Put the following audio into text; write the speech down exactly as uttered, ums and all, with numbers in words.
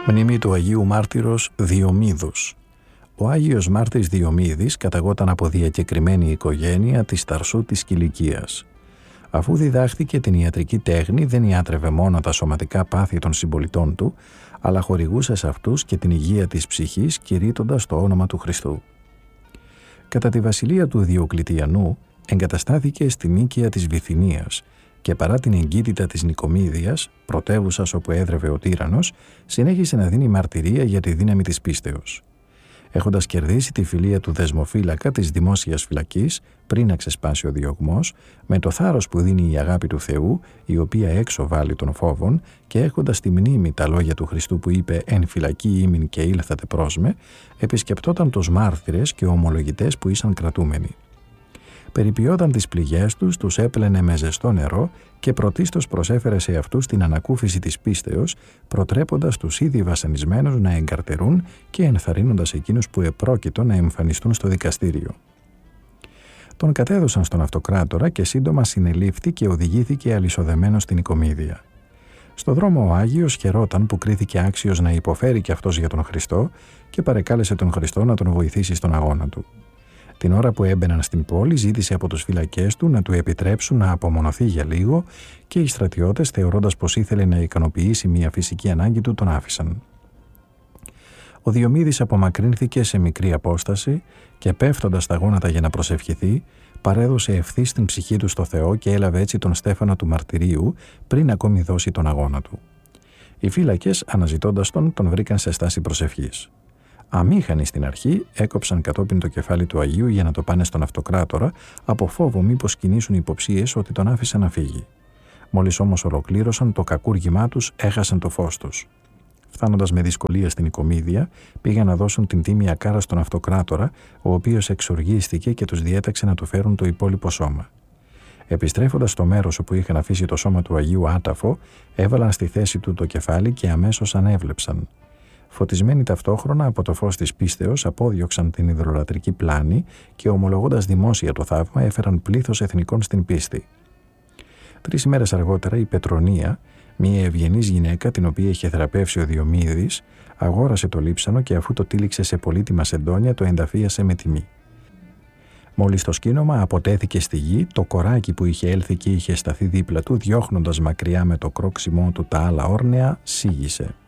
Μνήμη του Αγίου Μάρτυρος Διομήδους. Ο Άγιος Μάρτυρης Διομήδης καταγόταν από διακεκριμένη οικογένεια της Ταρσού της Κιλικίας. Αφού διδάχθηκε την ιατρική τέχνη, δεν ιάτρευε μόνο τα σωματικά πάθη των συμπολιτών του, αλλά χορηγούσε σε αυτούς και την υγεία της ψυχής, κηρύττοντας το όνομα του Χριστού. Κατά τη βασιλεία του Διοκλητιανού εγκαταστάθηκε στη Νίκαια της Βυθινίας και παρά την εγκύτητα της Νικομίδειας, πρωτεύουσας όπου έδρευε ο τύραννος, συνέχισε να δίνει μαρτυρία για τη δύναμη της πίστεως. Έχοντας κερδίσει τη φιλία του δεσμοφύλακα της δημόσιας φυλακής πριν να ξεσπάσει ο διωγμός, με το θάρρος που δίνει η αγάπη του Θεού, η οποία έξω βάλει των φόβων, και έχοντας στη μνήμη τα λόγια του Χριστού που είπε «Εν φυλακή ήμην και ήλθατε προς με», επισκεπτόταν τους μάρτυρες και ομολογητές που ήσαν κρατούμενοι. Περιποιόταν τις πληγές τους, τους έπλαινε με ζεστό νερό και πρωτίστως προσέφερε σε αυτούς την ανακούφιση της πίστεως, προτρέποντας τους ήδη βασανισμένους να εγκαρτερούν και ενθαρρύνοντας εκείνους που επρόκειτο να εμφανιστούν στο δικαστήριο. Τον κατέδωσαν στον αυτοκράτορα και σύντομα συνελήφθη και οδηγήθηκε αλυσοδεμένος στην Νικομίδεια. Στο δρόμο ο Άγιος χαιρόταν που κρίθηκε άξιος να υποφέρει και αυτός για τον Χριστό και παρεκάλεσε τον Χριστό να τον βοηθήσει στον αγώνα του. Την ώρα που έμπαιναν στην πόλη, ζήτησε από τους φυλακές του να του επιτρέψουν να απομονωθεί για λίγο και οι στρατιώτες, θεωρώντας πως ήθελε να ικανοποιήσει μια φυσική ανάγκη του, τον άφησαν. Ο Διομήδης απομακρύνθηκε σε μικρή απόσταση και πέφτοντας στα γόνατα για να προσευχηθεί, παρέδωσε ευθύς την ψυχή του στο Θεό και έλαβε έτσι τον στέφανο του μαρτυρίου πριν ακόμη δώσει τον αγώνα του. Οι φύλακες, αναζητώντας τον, τον βρήκαν σε στάση προσευχής. Αμήχανοι στην αρχή, έκοψαν κατόπιν το κεφάλι του Αγίου για να το πάνε στον αυτοκράτορα, από φόβο μήπως κινήσουν υποψίες ότι τον άφησαν να φύγει. Μόλις όμως ολοκλήρωσαν το κακούργημά τους, έχασαν το φως τους. Φτάνοντας με δυσκολία στην Νικομίδεια, πήγαν να δώσουν την τίμια κάρα στον αυτοκράτορα, ο οποίος εξοργίστηκε και τους διέταξε να του φέρουν το υπόλοιπο σώμα. Επιστρέφοντας στο μέρος όπου είχαν αφήσει το σώμα του Αγίου άταφο, έβαλαν στη θέση του το κεφάλι και αμέσως ανέβλεψαν. Φωτισμένοι ταυτόχρονα από το φως της πίστεως, απόδιωξαν την ιδωλολατρική πλάνη και ομολογώντας δημόσια το θαύμα, έφεραν πλήθος εθνικών στην πίστη. Τρεις ημέρες αργότερα η Πετρονία, μια ευγενής γυναίκα την οποία είχε θεραπεύσει ο Διομήδης, αγόρασε το λείψανο και αφού το τύλιξε σε πολύτιμα σεντόνια, το ενταφίασε με τιμή. Μόλις το σκήνομα αποτέθηκε στη γη, το κοράκι που είχε έλθει και είχε σταθεί δίπλα του, διώχνοντας μακριά με το κρόξιμό του τα άλλα όρνεα, σίγησε.